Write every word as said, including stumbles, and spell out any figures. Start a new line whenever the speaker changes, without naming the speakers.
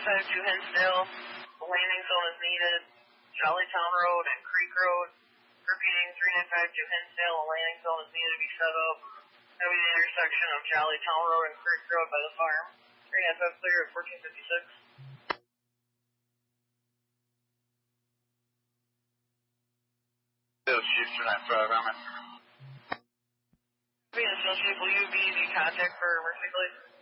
nine five two Hinsdale. The landing zone is needed. Jollytown Road and Creek Road. Repeating three nine five two Hinsdale. A landing zone is needed to be set up. That will be the intersection of Jollytown Road and Creek Road by the farm. three nine five clear at fourteen fifty-six.
Bill Chief two nine five, Ramen.
Being Chief, will you be the contact for Mercy, please?